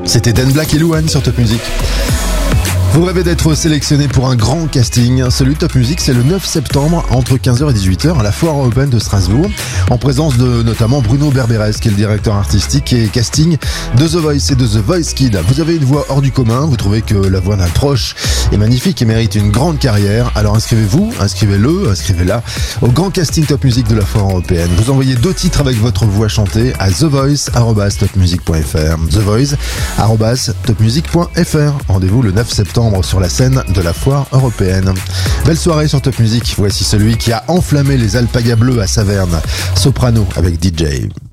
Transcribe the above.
C'était Dan Black et Louane sur Top Music. Vous rêvez d'être sélectionné pour un grand casting? Celui de Top Music, c'est le 9 septembre entre 15h et 18h à la Foire Européenne de Strasbourg, en présence de notamment Bruno Berberes, qui est le directeur artistique et casting de The Voice et de The Voice Kids. Vous avez une voix hors du commun, vous trouvez que la voix d'un proche est magnifique et mérite une grande carrière, alors inscrivez-vous, inscrivez-le, inscrivez-la au grand casting Top Music de la Foire Européenne. Vous envoyez 2 titres avec votre voix chantée à thevoice@topmusic.fr, thevoice@topmusic.fr. Rendez-vous le 9 septembre sur la scène de la Foire Européenne. Belle soirée sur Top Music. Voici celui qui a enflammé les alpagas bleus à Saverne, Soprano avec DJ.